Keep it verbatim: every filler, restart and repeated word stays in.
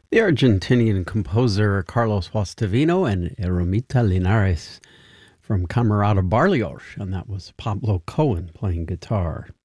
The Argentinian composer Carlos Guastavino and Ermita Linares from Camerata Barrios, and that was Pablo Cohen playing guitar.